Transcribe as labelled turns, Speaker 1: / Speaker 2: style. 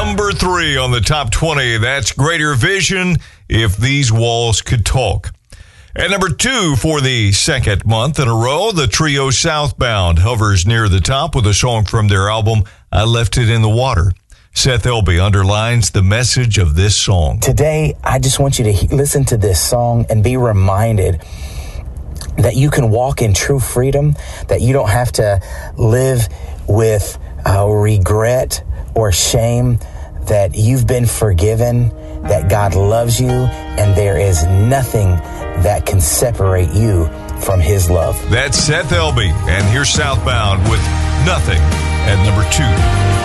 Speaker 1: Number 3 on the top 20. That's Greater Vision, If These Walls Could Talk. At number 2 for the second month in a row, the trio Southbound hovers near the top with a song from their album, I Left It in the Water. Seth Elby underlines the message of this song.
Speaker 2: Today, I just want you to listen to this song and be reminded that you can walk in true freedom, that you don't have to live with regret or shame, that you've been forgiven, that God loves you, and there is nothing that can separate you from his love.
Speaker 1: That's Seth Elby, and here's Southbound with Nothing at number 2.